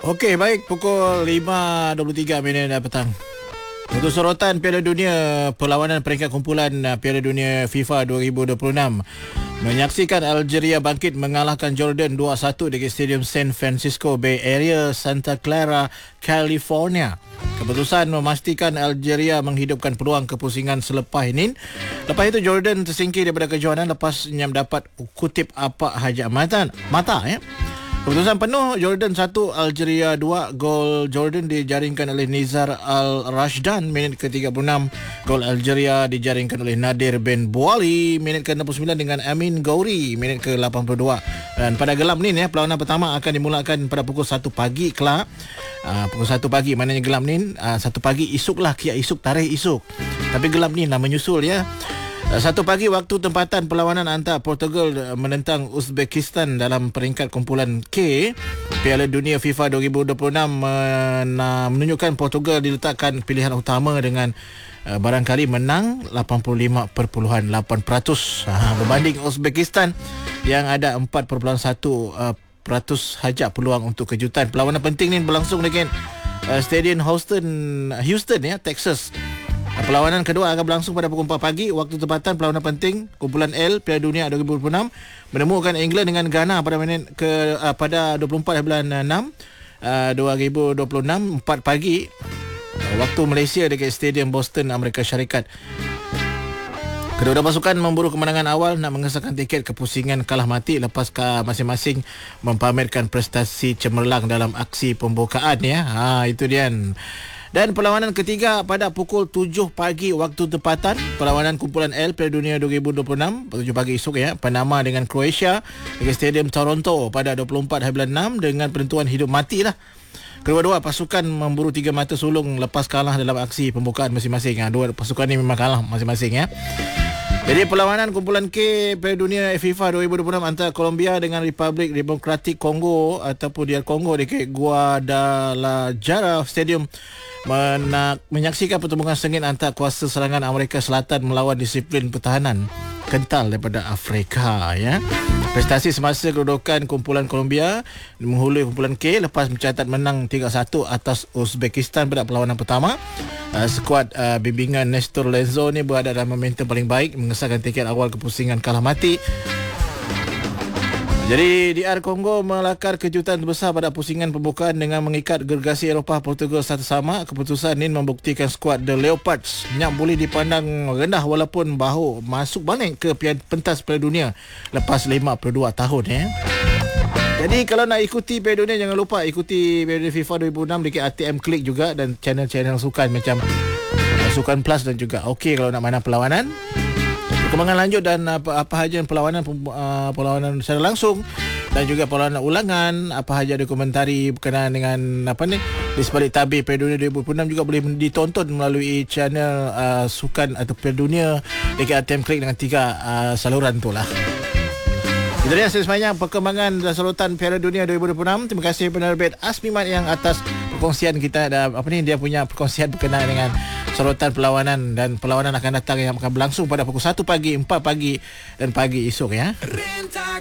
Okey, baik, pukul 5.23 petang. Untuk sorotan Piala Dunia, perlawanan peringkat kumpulan Piala Dunia FIFA 2026 menyaksikan Algeria bangkit mengalahkan Jordan 2-1 di Stadium San Francisco Bay Area, Santa Clara, California. Keputusan memastikan Algeria menghidupkan peluang kepusingan selepas ini. Lepas itu Jordan tersingkir daripada kejohanan lepas mendapat kutip apa hajat mata. Keputusan penuh Jordan 1, Algeria 2. Gol Jordan dijaringkan oleh Nizar Al-Rashdan minit ke-36. Gol Algeria dijaringkan oleh Nadir Ben Bouali minit ke-69 dengan Amin Ghouri minit ke-82. Dan pada gelap ni perlawanan pertama akan dimulakan pada pukul 1 pagi kelak. Pukul 1 pagi maknanya gelap ni 1 pagi esok lah, kia esok, tarikh esok. Tapi gelap ni menyusul ya. 1 pagi waktu tempatan perlawanan antara Portugal menentang Uzbekistan dalam peringkat kumpulan K Piala Dunia FIFA 2026 menunjukkan Portugal diletakkan pilihan utama dengan barangkali menang 85.8% berbanding Uzbekistan yang ada 4.1% hajat peluang untuk kejutan. Perlawanan penting ni berlangsung dengan Stadium Houston ya, Texas. Perlawanan kedua akan berlangsung pada pukul 4 pagi waktu tempatan. Perlawanan penting kumpulan L Piala Dunia 2026 menemukan England dengan Ghana pada 24 bulan 6 2026 4 pagi waktu Malaysia dekat Stadium Boston, Amerika Syarikat. Kedua-dua pasukan memburu kemenangan awal nak mengesahkan tiket kepusingan kalah mati lepas masing-masing mempamerkan prestasi cemerlang dalam aksi pembukaan ya. Itu dia. Dan perlawanan ketiga pada pukul 7 pagi waktu tempatan, perlawanan kumpulan L Piala Dunia 2026 7 pagi esok ya, Panama dengan Croatia di Stadium Toronto pada 24 bulan 6 dengan penentuan hidup mati lah. Kedua-dua pasukan memburu 3 mata sulung lepas kalah dalam aksi pembukaan masing-masing. Dua pasukan ni memang kalah masing-masing ya. Jadi perlawanan kumpulan K Piala Dunia FIFA 2026 antara Colombia dengan Republik Demokratik Kongo ataupun DR Kongo di Guadalajara Stadium menyaksikan pertembungan sengit antara kuasa serangan Amerika Selatan melawan disiplin pertahanan kental daripada Afrika ya. Prestasi semasa kedudukan kumpulan Colombia menghului kumpulan K lepas mencatat menang 3-1 atas Uzbekistan pada perlawanan pertama. Skuad bimbingan Nestor Lenzo ni berada dalam momentum paling baik mengesahkan tiket awal kepusingan kalah mati. Jadi DR Kongo melakar kejutan terbesar pada pusingan pembukaan dengan mengikat gergasi Eropah Portugal satu sama. Keputusan ini membuktikan skuad The Leopards yang boleh dipandang rendah walaupun bahu masuk balik ke pentas Piala Dunia lepas 52 tahun ya. Jadi kalau nak ikuti Piala Dunia jangan lupa ikuti Piala Dunia FIFA 2006 dekat ATM Klik juga dan channel-channel sukan macam Sukan Plus dan juga Okey kalau nak mana perlawanan. Perkembangan lanjut dan apa sahaja perlawanan secara langsung dan juga perlawanan ulangan, apa sahaja dokumentari berkenaan dengan di sebalik tabir Piala Dunia 2026 juga boleh ditonton melalui channel sukan atau Piala Dunia dekat ATM Klik dengan 3 saluran itulah. Itu dia sebenarnya perkembangan dan sorotan Piala Dunia 2026. Terima kasih penerbit Asmimat yang atas perkongsian kita dia punya perkongsian berkenaan dengan sorotan perlawanan dan perlawanan akan datang yang akan berlangsung pada pukul 1 pagi, 4 pagi dan pagi esok ya.